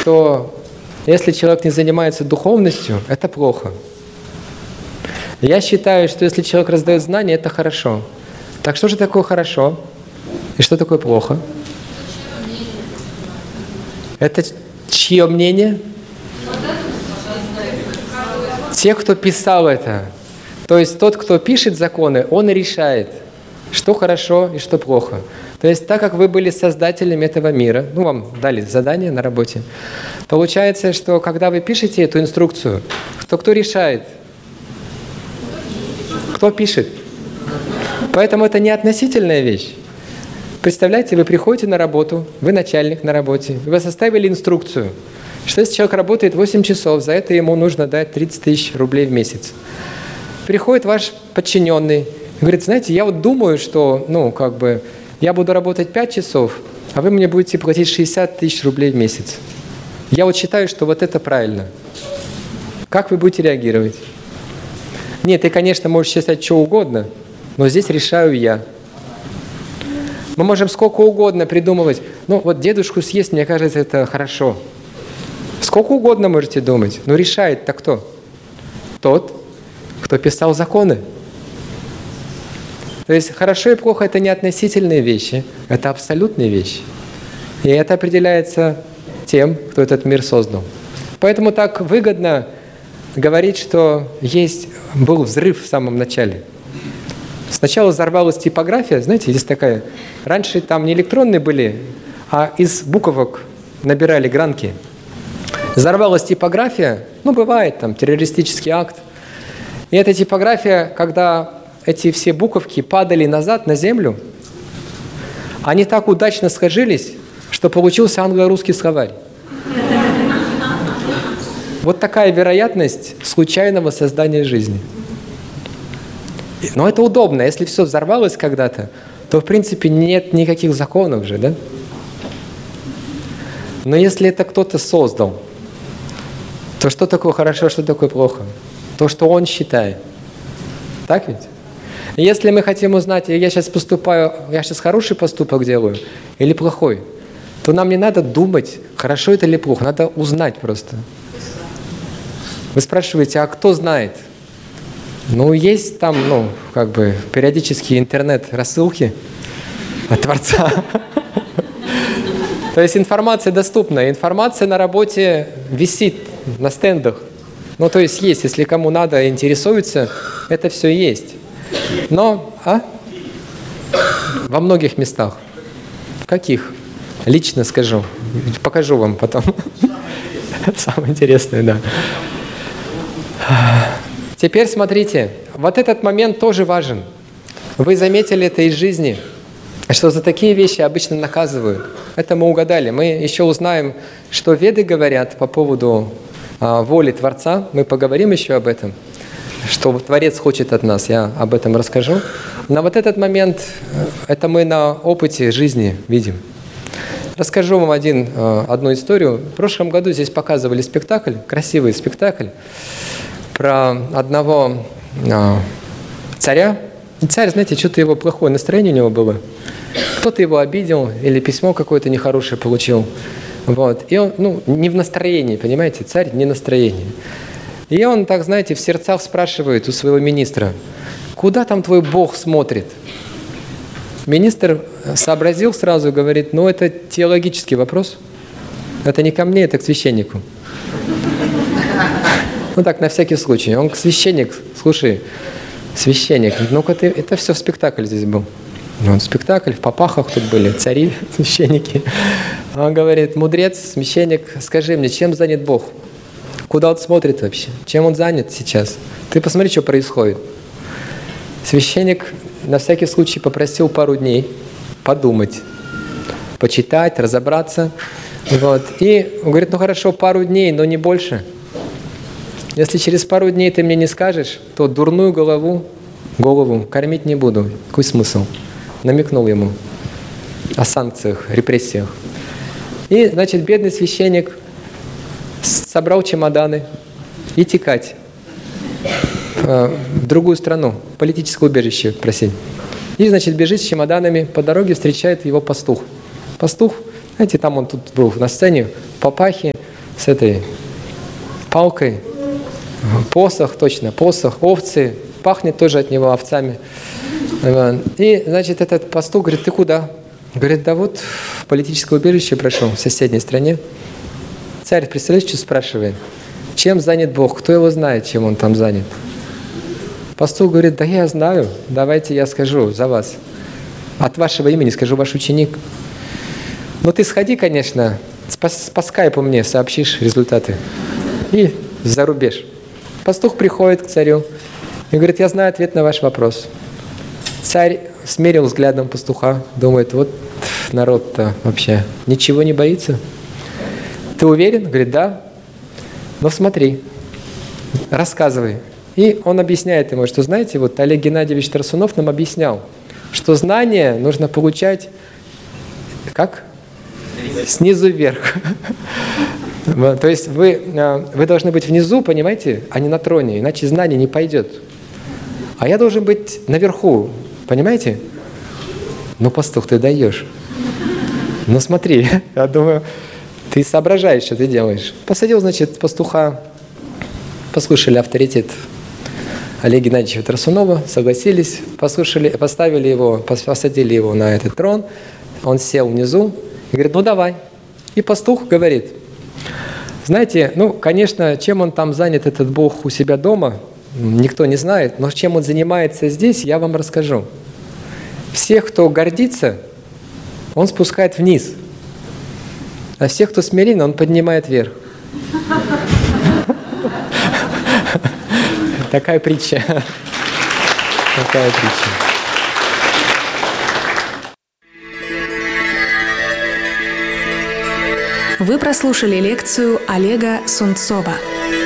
что если человек не занимается духовностью, это плохо. Я считаю, что если человек раздает знания, это хорошо. Так что же такое хорошо? И что такое плохо? Это чье мнение? Тех, кто писал это. То есть тот, кто пишет законы, он решает, что хорошо и что плохо. То есть так как вы были создателями этого мира, вам дали задание на работе, получается, что когда вы пишете эту инструкцию, то кто решает? Кто пишет? Поэтому это не относительная вещь. Представляете, вы приходите на работу, вы начальник на работе, вы составили инструкцию, что если человек работает 8 часов, за это ему нужно дать 30 тысяч рублей в месяц. Приходит ваш подчиненный и говорит: знаете, я вот думаю, что, я буду работать 5 часов, а вы мне будете платить 60 тысяч рублей в месяц. Я вот считаю, что вот это правильно. Как вы будете реагировать? Нет, ты, конечно, можешь считать что угодно, но здесь решаю я. Мы можем сколько угодно придумывать. Дедушку съесть, мне кажется, это хорошо. Сколько угодно можете думать, но решает-то кто? Тот, кто писал законы. То есть хорошо и плохо – это не относительные вещи, это абсолютные вещи. И это определяется тем, кто этот мир создал. Поэтому так выгодно говорить, что был взрыв в самом начале. Сначала взорвалась типография, знаете, есть такая. Раньше там не электронные были, а из буквок набирали гранки. Взорвалась типография, бывает там террористический акт. И эта типография, когда эти все буковки падали назад на землю, они так удачно сложились, что получился англо-русский словарь. Вот такая вероятность случайного создания жизни. Но это удобно. Если все взорвалось когда-то, то, в принципе, нет никаких законов же, да? Но если это кто-то создал, то что такое хорошо, что такое плохо? То, что он считает. Так ведь? Если мы хотим узнать, я сейчас хороший поступок делаю или плохой, то нам не надо думать, хорошо это или плохо, надо узнать просто. Вы спрашиваете, а кто знает? Есть там, периодические интернет-рассылки от Творца. То есть информация доступна. Информация на работе висит на стендах. То есть если кому надо, интересуется, это все есть. Но, во многих местах. В каких? Лично скажу. Покажу вам потом. Самое интересное, да. Теперь смотрите, вот этот момент тоже важен. Вы заметили это из жизни, что за такие вещи обычно наказывают. Это мы угадали. Мы еще узнаем, что Веды говорят по поводу воли Творца. Мы поговорим еще об этом, что Творец хочет от нас. Я об этом расскажу. Но вот этот момент, это мы на опыте жизни видим. Расскажу вам одну историю. В прошлом году здесь показывали спектакль, красивый спектакль, про одного царя. И царь, знаете, что-то его плохое настроение у него было. Кто-то его обидел или письмо какое-то нехорошее получил. И он, не в настроении, понимаете, царь не в настроении. И он так, знаете, в сердцах спрашивает у своего министра: куда там твой Бог смотрит? Министр сообразил сразу, говорит: это теологический вопрос. Это не ко мне, это к священнику. Так, на всякий случай. Он священник, слушай, священник, это все спектакль здесь был. Спектакль, в попахах тут были, цари, священники. Он говорит: мудрец, священник, скажи мне, чем занят Бог? Куда он смотрит вообще? Чем он занят сейчас? Ты посмотри, что происходит. Священник на всякий случай попросил пару дней подумать, почитать, разобраться. И он говорит: хорошо, пару дней, но не больше. Если через пару дней ты мне не скажешь, то дурную голову кормить не буду. Какой смысл? Намекнул ему о санкциях, репрессиях. И, бедный священник собрал чемоданы и текать в другую страну, политическое убежище просить. И, бежит с чемоданами, по дороге встречает его пастух. Пастух, там он тут был на сцене, в папахе, с этой палкой. Посох, точно, посох, овцы. Пахнет тоже от него овцами. И, значит, этот пастух говорит: ты куда? Говорит: да вот в политическое убежище прошел в соседней стране. Царь, представляешь, что спрашивает? Чем занят Бог? Кто его знает, чем он там занят? Пастух говорит: да я знаю, давайте я скажу за вас. От вашего имени скажу: ваш ученик. Ну ты сходи, конечно, по скайпу мне сообщишь результаты. И за рубеж. Пастух приходит к царю и говорит: я знаю ответ на ваш вопрос. Царь смерил взглядом пастуха, думает: вот народ-то вообще ничего не боится. Ты уверен? Говорит: да. Ну смотри, рассказывай. И он объясняет ему, что, знаете, вот Олег Геннадьевич Тарсунов нам объяснял, что знания нужно получать как? Снизу вверх. То есть вы должны быть внизу, понимаете, а не на троне, иначе знание не пойдет. А я должен быть наверху, понимаете? Ну, пастух, ты даешь. Ну, смотри, я думаю, ты соображаешь, что ты делаешь. Посадил, значит, пастуха, послушали авторитет Олега Геннадьевича Тарсунова, согласились, послушали, поставили его, посадили его на этот трон, он сел внизу и говорит: ну, давай. И пастух говорит: знаете, ну, конечно, чем он там занят, этот Бог, у себя дома, никто не знает, но чем он занимается здесь, я вам расскажу. Всех, кто гордится, он спускает вниз, а всех, кто смирен, он поднимает вверх. Такая притча. Такая притча. Вы прослушали лекцию Олега Сунцова.